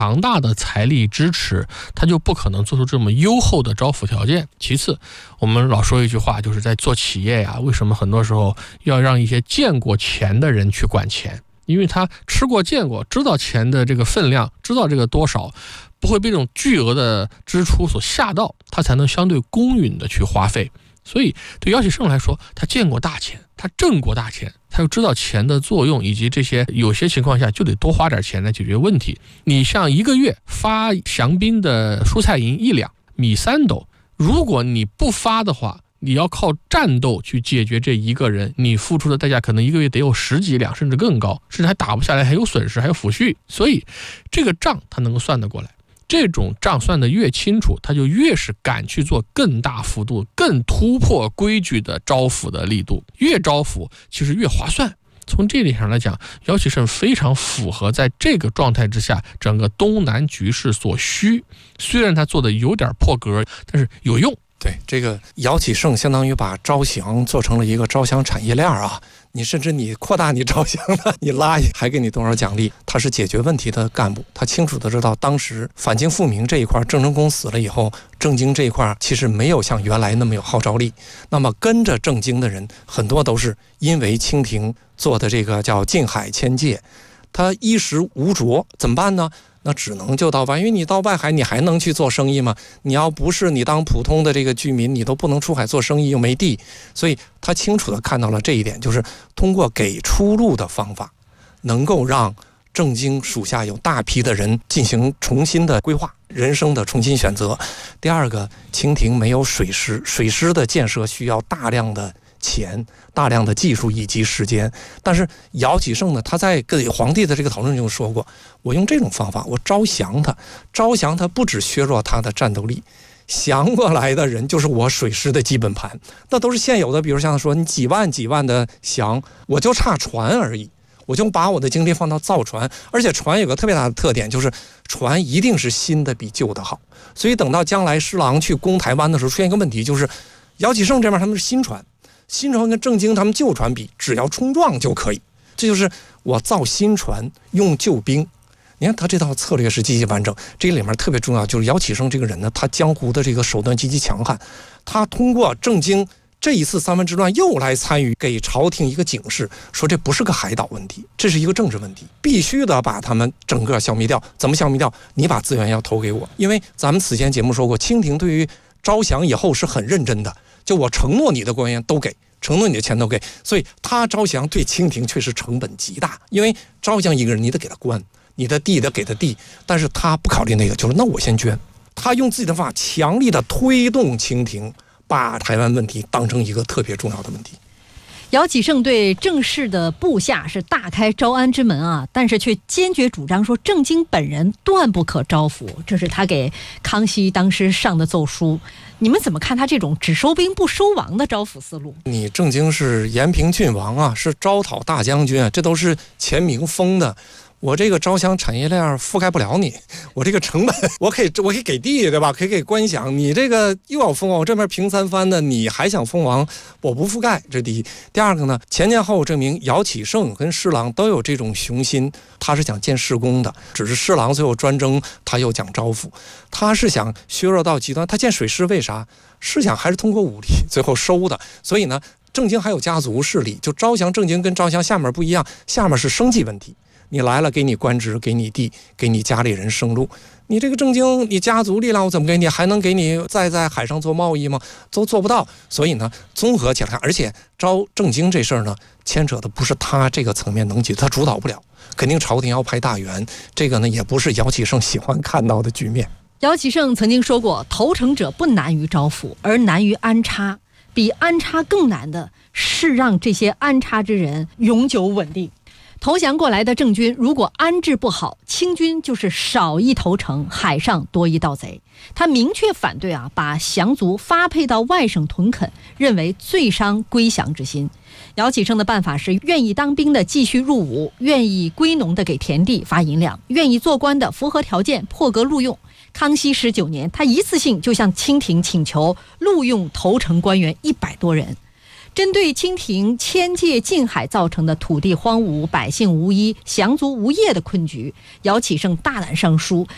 强大的财力支持，他就不可能做出这么优厚的招抚条件。其次，我们老说一句话，就是在做企业呀，为什么很多时候要让一些见过钱的人去管钱？因为他吃过见过，知道钱的这个分量，知道这个多少，不会被这种巨额的支出所吓到，他才能相对公允的去花费。所以对姚启圣来说，他见过大钱，他挣过大钱，他又知道钱的作用，以及这些有些情况下就得多花点钱来解决问题。你像一个月发降兵的蔬菜银1两，米3斗，如果你不发的话，你要靠战斗去解决这一个人，你付出的代价可能一个月得有10几两，甚至更高，甚至还打不下来，还有损失，还有抚恤。所以这个账他能够算得过来，这种账算得越清楚，他就越是敢去做更大幅度、更突破规矩的招抚的力度，越招抚其实越划算。从这点上来讲，姚启圣非常符合在这个状态之下整个东南局势所需。虽然他做的有点破格，但是有用。 对，这个姚启圣相当于把招降做成了一个招降产业链啊，你甚至你扩大你招降的，你拉还给你多少奖励，他是解决问题的干部，他清楚的知道当时反清复明这一块，郑成功死了以后，郑经这一块其实没有像原来那么有号召力，那么跟着郑经的人很多都是因为清廷做的这个叫禁海迁界，他衣食无着怎么办呢？那只能就到外，因为你到外海你还能去做生意吗？你要不是你当普通的这个居民，你都不能出海做生意，又没地。所以他清楚地看到了这一点，就是通过给出路的方法，能够让郑经属下有大批的人进行重新的规划，人生的重新选择。第二个，清廷没有水师，水师的建设需要大量的钱、大量的技术以及时间，但是姚启圣呢，他在给皇帝的这个讨论中说过，我用这种方法，我招降他不只削弱他的战斗力，降过来的人就是我水师的基本盘，那都是现有的，比如像说你几万的降，我就差船而已，我就把我的精力放到造船，而且船有个特别大的特点，就是船一定是新的比旧的好，所以等到将来施琅去攻台湾的时候，出现一个问题，就是姚启圣这边他们是新船跟郑经他们旧船比，只要冲撞就可以。这就是我造新船用旧兵。你看他这套策略是极其完整，这个里面特别重要，就是姚启圣这个人呢，他江湖的这个手段极其强悍，他通过郑经这一次三藩之乱又来参与，给朝廷一个警示，说这不是个海岛问题，这是一个政治问题，必须得把他们整个消灭掉。怎么消灭掉？你把资源要投给我，因为咱们此前节目说过，清廷对于招降以后是很认真的，就我承诺你的官员都给，承诺你的钱都给，所以他招降对清廷确实成本极大，因为招降一个人你得给他官，你的地得给他地，但是他不考虑那个，就是那我先捐，他用自己的方法强力的推动清廷把台湾问题当成一个特别重要的问题。 姚启圣对郑氏的部下是大开招安之门啊，但是却坚决主张说郑经本人断不可招抚，这是他给康熙当时上的奏书。你们怎么看他这种只收兵不收王的招抚思路？ 你郑经是延平郡王啊，是招讨大将军啊，这都是前明封的。我这个招降产业链覆盖不了你，我这个成本我可以给地，对吧？可以给官饷，你这个又要封王，我这边平三藩的，你还想封王，我不覆盖，这第一。第二个呢，前前后证明姚启圣跟施琅都有这种雄心，他是想建事功的，只是施琅最后专征，他又讲招抚，他是想削弱到极端，他建水师为啥？是想还是通过武力最后收的，所以呢，郑经还有家族势力，就招降郑经跟招降下面不一样，下面是生计问题。你来了，给你官职，给你地，给你家里人生路。你这个郑经，你家族力量我怎么给你？还能给你再在海上做贸易吗？都做不到。所以呢，综合起来看，而且招郑经这事儿呢，牵扯的不是他这个层面能解决，他主导不了，肯定朝廷要派大员。这个呢，也不是姚启圣喜欢看到的局面。 姚启圣曾经说过，投诚者不难于招抚，而难于安插。比安插更难的是让这些安插之人永久稳定。投降过来的郑军如果安置不好，清军就是少一投诚，海上多一盗贼。他明确反对把降卒发配到外省屯垦，认为最伤归降之心。姚启圣的办法是，愿意当兵的继续入伍，愿意归农的给田地发银两，愿意做官的符合条件破格录用。康熙19年，他一次性就向清廷请求录用投诚官员100多人。针对清廷迁界禁海造成的土地荒芜、百姓无依、降卒无业的困局，姚启圣大胆上书，